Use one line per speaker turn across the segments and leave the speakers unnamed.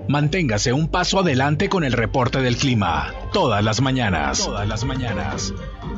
Manténgase un paso adelante con el reporte del clima. Todas las mañanas. Todas las mañanas.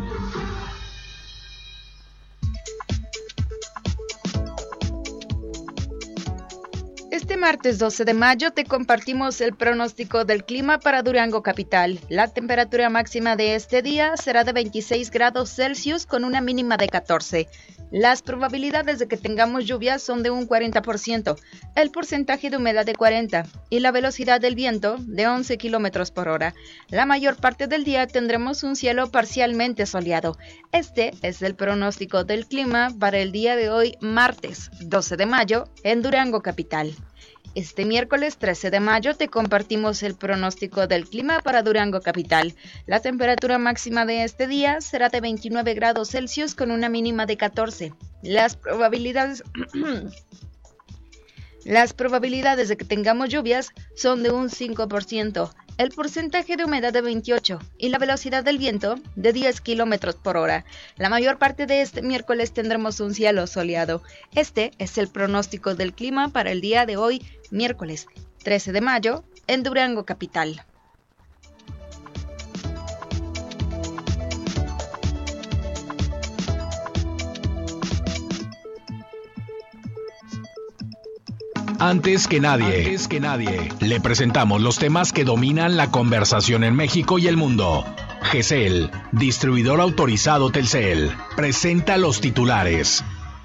Este martes 12 de mayo te compartimos el pronóstico del clima para Durango capital. La temperatura máxima de este día será de 26 grados Celsius con una mínima de 14. Las probabilidades de que tengamos lluvias son de un 40%, el porcentaje de humedad de 40% y la velocidad del viento de 11 kilómetros por hora. La mayor parte del día tendremos un cielo parcialmente soleado. Este es el pronóstico del clima para el día de hoy, martes 12 de mayo, en Durango capital. Este miércoles 13 de mayo te compartimos el pronóstico del clima para Durango capital. La temperatura máxima de este día será de 29 grados Celsius con una mínima de 14. Las probabilidades de que tengamos lluvias son de un 5%, el porcentaje de humedad de 28% y la velocidad del viento de 10 kilómetros por hora. La mayor parte de este miércoles tendremos un cielo soleado. Este es el pronóstico del clima para el día de hoy, miércoles 13 de mayo, en Durango capital.
Antes que nadie, le presentamos los temas que dominan la conversación en México y el mundo. GESEL, distribuidor autorizado Telcel, presenta los titulares.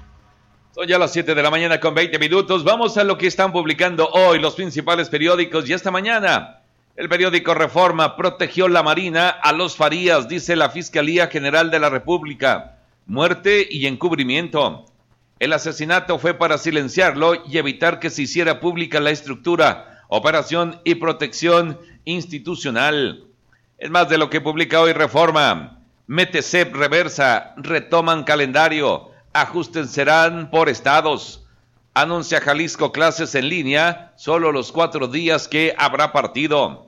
Son ya las 7 de la mañana con 20 minutos. Vamos a lo que están publicando hoy los principales periódicos y esta mañana. El periódico Reforma: protegió la Marina a los Farías, dice la Fiscalía General de la República. Muerte y encubrimiento. El asesinato fue para silenciarlo y evitar que se hiciera pública la estructura, operación y protección institucional. Es más de lo que publica hoy Reforma. METESEP reversa, retoman calendario, ajustes serán por estados. Anuncia Jalisco clases en línea, solo los 4 días que habrá partido.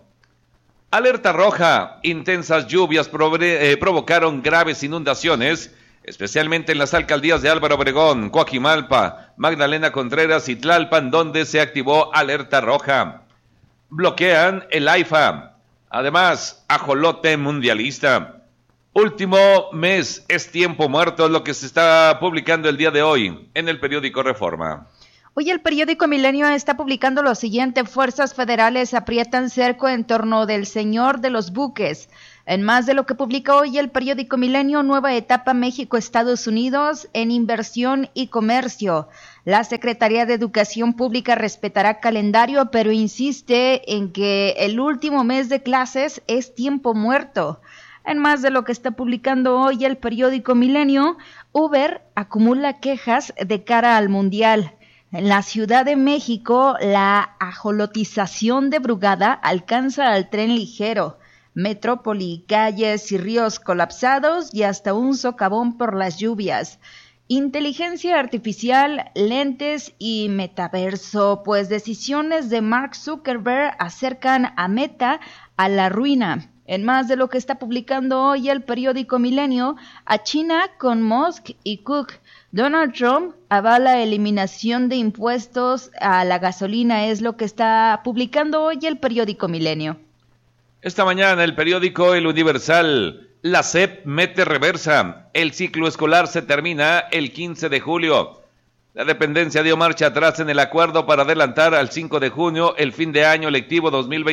Alerta roja, intensas lluvias provocaron graves inundaciones, especialmente en las alcaldías de Álvaro Obregón, Coajimalpa, Magdalena Contreras y Tlalpan, donde se activó alerta roja. Bloquean el AIFA. Además, ajolote mundialista. Último mes es tiempo muerto, es lo que se está publicando el día de hoy en el periódico Reforma.
Hoy el periódico Milenio está publicando lo siguiente: fuerzas federales aprietan cerco en torno del señor de los buques. En más de lo que publica hoy el periódico Milenio, nueva etapa México-Estados Unidos en inversión y comercio. La Secretaría de Educación Pública respetará calendario, pero insiste en que el último mes de clases es tiempo muerto. En más de lo que está publicando hoy el periódico Milenio, Uber acumula quejas de cara al Mundial. En la Ciudad de México, la ajolotización de Brugada alcanza al tren ligero. Metrópoli, calles y ríos colapsados y hasta un socavón por las lluvias. Inteligencia artificial, lentes y metaverso, pues decisiones de Mark Zuckerberg acercan a Meta a la ruina. En más de lo que está publicando hoy el periódico Milenio, a China con Musk y Cook. Donald Trump avala eliminación de impuestos a la gasolina, es lo que está publicando hoy el periódico Milenio.
Esta mañana el periódico El Universal: la SEP mete reversa, el ciclo escolar se termina el 15 de julio. La dependencia dio marcha atrás en el acuerdo para adelantar al 5 de junio el fin de año lectivo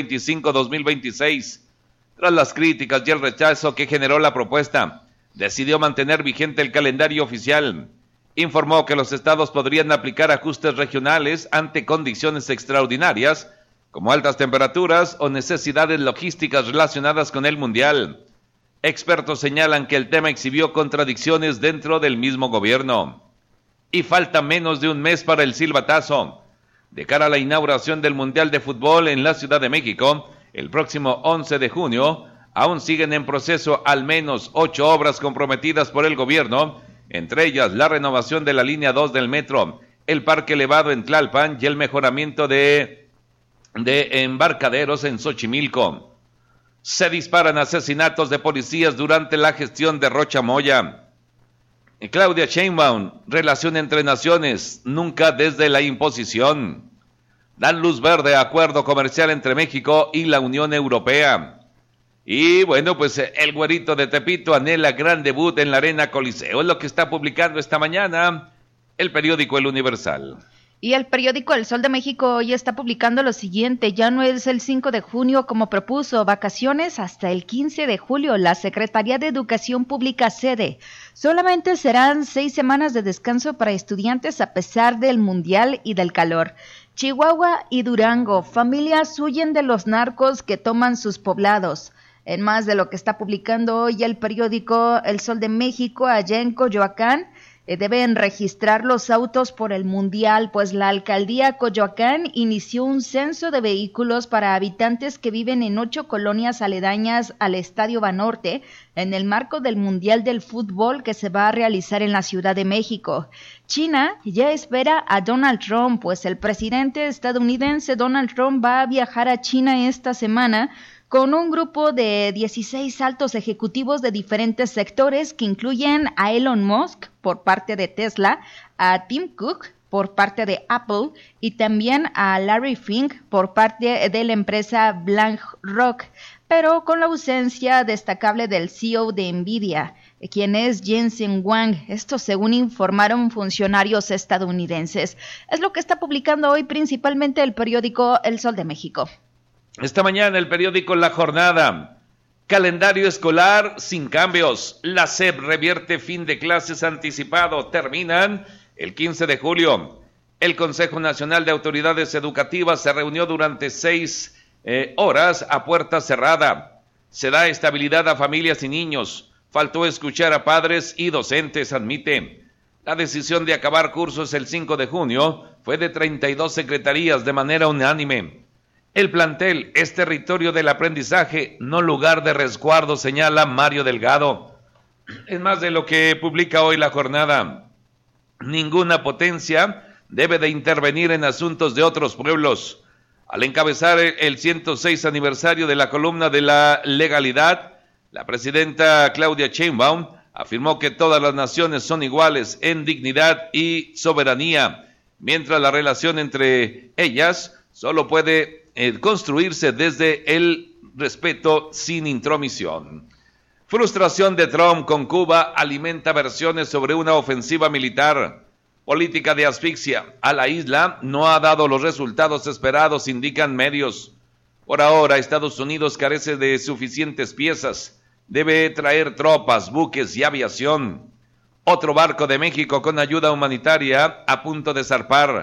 2025-2026. Tras las críticas y el rechazo que generó la propuesta, decidió mantener vigente el calendario oficial. Informó que los estados podrían aplicar ajustes regionales ante condiciones extraordinarias, como altas temperaturas o necesidades logísticas relacionadas con el Mundial. Expertos señalan que el tema exhibió contradicciones dentro del mismo gobierno. Y falta menos de un mes para el silbatazo. De cara a la inauguración del Mundial de Fútbol en la Ciudad de México, el próximo 11 de junio, aún siguen en proceso al menos 8 obras comprometidas por el gobierno, entre ellas la renovación de la línea 2 del metro, el parque elevado en Tlalpan y el mejoramiento de embarcaderos en Xochimilco. Se disparan asesinatos de policías durante la gestión de Rocha Moya. Claudia Sheinbaum: relación entre naciones, nunca desde la imposición. dan luz verde a acuerdo comercial entre México y la Unión Europea. Y bueno, pues el güerito de Tepito anhela gran debut en la Arena Coliseo. Es lo que está publicando esta mañana el periódico El Universal.
Y el periódico El Sol de México hoy está publicando lo siguiente: ya no es el 5 de junio como propuso, vacaciones hasta el 15 de julio. La Secretaría de Educación Pública cede. Solamente serán 6 semanas de descanso para estudiantes a pesar del mundial y del calor. Chihuahua y Durango, familias huyen de los narcos que toman sus poblados. En más de lo que está publicando hoy el periódico El Sol de México, allá en Coyoacán, deben registrar los autos por el mundial, pues la alcaldía Coyoacán inició un censo de vehículos para habitantes que viven en 8 colonias aledañas al Estadio Banorte en el marco del Mundial del Fútbol que se va a realizar en la Ciudad de México. China ya espera a Donald Trump, pues el presidente estadounidense Donald Trump va a viajar a China esta semana con un grupo de 16 altos ejecutivos de diferentes sectores que incluyen a Elon Musk por parte de Tesla, a Tim Cook por parte de Apple y también a Larry Fink por parte de la empresa BlackRock, pero con la ausencia destacable del CEO de Nvidia, quien es Jensen Huang. Esto según informaron funcionarios estadounidenses. Es lo que está publicando hoy principalmente el periódico El Sol de México.
Esta mañana el periódico La Jornada. Calendario escolar sin cambios. La SEP revierte fin de clases anticipado. Terminan el 15 de julio. El Consejo Nacional de Autoridades Educativas se reunió durante 6 horas a puerta cerrada. Se da estabilidad a familias y niños. Faltó escuchar a padres y docentes, admite. La decisión de acabar cursos el 5 de junio fue de 32 secretarías de manera unánime. El plantel es territorio del aprendizaje, no lugar de resguardo, señala Mario Delgado. Es más de lo que publica hoy La Jornada. Ninguna potencia debe de intervenir en asuntos de otros pueblos. Al encabezar el 106 aniversario de la columna de la legalidad, la presidenta Claudia Sheinbaum afirmó que todas las naciones son iguales en dignidad y soberanía, mientras la relación entre ellas solo puede construirse desde el respeto sin intromisión. Frustración de Trump con Cuba alimenta versiones sobre una ofensiva militar. Política de asfixia a la isla no ha dado los resultados esperados, indican medios. Por ahora, Estados Unidos carece de suficientes piezas. Debe traer tropas, buques y aviación. Otro barco de México con ayuda humanitaria a punto de zarpar.